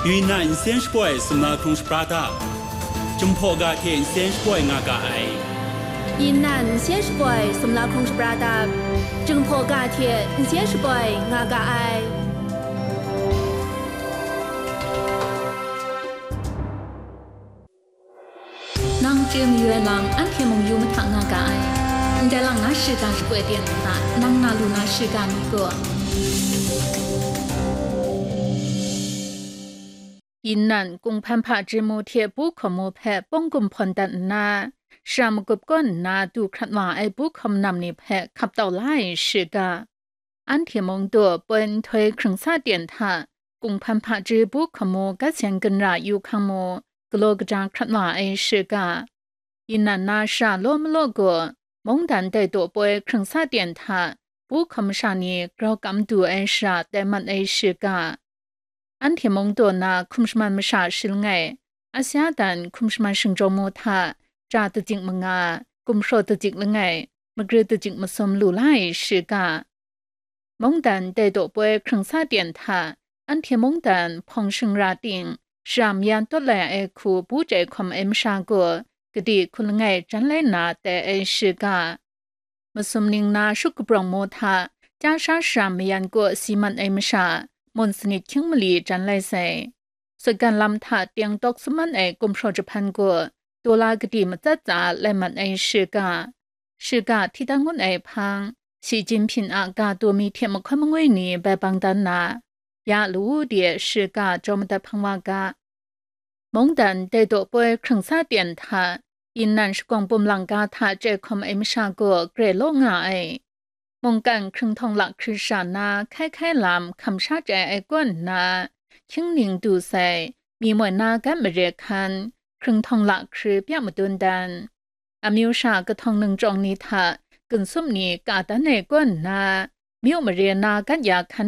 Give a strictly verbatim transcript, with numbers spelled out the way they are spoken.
云南先是怪什么空是巴达，中破个天先是怪那个爱。 云南先是怪什么空是巴达，中破个天先是怪那个爱。 nang jem yue lang an the mong yu ma thang na ga ai nda lang na shi ga shi kwe dian na nang na lu na shi ga mi go yin nan kung phan pha ji mo the bu khom mo phe pong kum phon dan na sham gup gon na du khat wa ai bu khom nam ni phe khap tao lai shi ga an the mong do pen thoi khring sa dian tha kung phan pha ji bu khom mo ga chen gan ra yu khang moกลัวกระจางครัดว่าไอชื่อกายินนันนาชาโลมโลกัวมงดันได้ตัวป่วยครึ่งซาเดียนทาผู้คำชานีกรากำดูไอชาแต่มันไอชื่อกาอันที่มงตัวนาคุมชมันมชาชิลไงอาเซียดันคุมชมันชิงโจโมทาจาตจิงมังากุมโชตจิงละไงมกรือตจิงมาสมลูไลชื่อกามงดันได้ตัวป่วยครึ่งซาเดียนทาอันที่มงดันพองชิงราติงสามยันตัวแหล่เอคูผู้ใจความเอ็มชากัวกดีคุณไงจันเลนาแต่เอชิกามาสมนิงนาชุกปรองโมทาจ้าชาสามยันกัวสีมันเอ็มชามนสนิทคิงมลีจันเลเซสกันลำถาเตียงตกสมันเอกุมโชจพันกัวตัวลากดีมาจัดจ่าและมันเอชิกาชิกาที่ตั้งคนเอพังสีจินพินอากาตัวมีเทียมความงวยนีแบบบางดันนายาลูเดียชื่อกาจอมตะพังวากามงดันได้ตัวป่วยครึ่งซาเดียนทาอินนันสกวงปุ่มหลังกาทาเจคอมเอ็มชากัวเกรโลงาไอมงกันครึ่งทองหลักคือชานาแค่แค่ลำคำชาใจไอกวนนาชิงนิงดูใส่มีมวยนากันมาเรียคันครึ่งทองหลักคือเปียมดุนดันอามิวชากระทองหนึ่งจองนิทากึ่งซุ่มนีกาตันไอกวนนามิวมาเรียนากันยาคัน